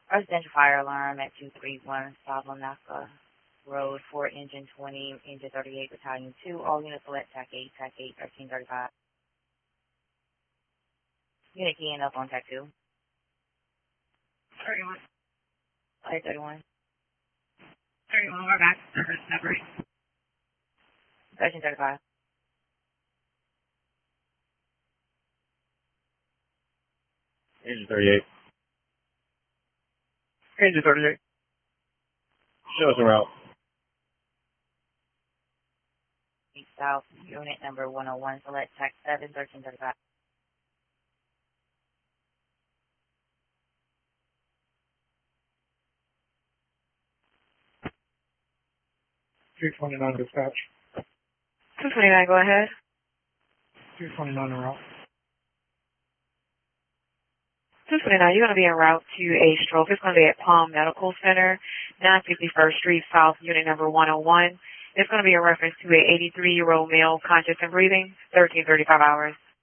Residential fire alarm at 231 Salvanaka Road, Fort Engine 20, Engine 38, Battalion 2. All units select TAC 8, TAC 8, 1335. Unit keying up on TAC 2. 31. Flight 31. 31, we're back. Service number. 1335. Engine 38. Engine 38. Show us around. South, unit number 101, select TAC 7, 1335. $229 dispatch. 229, go ahead. $229 en route. 229, you're going to be en route to a stroke. It's going to be at Palm Medical Center, 951st Street South, unit number 101. It's going to be a reference to a 83-year-old male, conscious and breathing, 1335 hours.